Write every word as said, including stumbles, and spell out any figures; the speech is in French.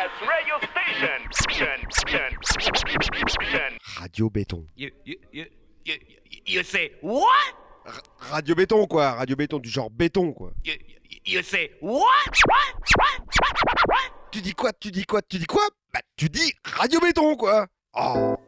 radio station. Radio Béton. You, you, you, you, you say what? R- Radio Béton, quoi. Radio Béton, du genre béton, quoi. You, you say what? What? What? What? Tu dis quoi? Tu dis quoi? Tu dis quoi? Bah, tu dis Radio Béton, quoi. Oh.